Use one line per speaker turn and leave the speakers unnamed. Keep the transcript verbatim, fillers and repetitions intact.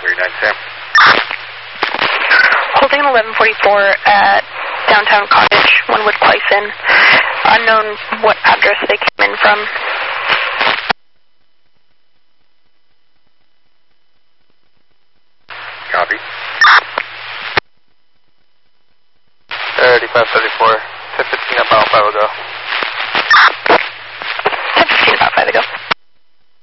three nine Sam.
Holding eleven forty-four at downtown Cottage, Onewood Quaison. Unknown what address they came in from.
Copy.
thirty-five thirty-four, ten fifteen about five ago.
ten fifteen about five ago.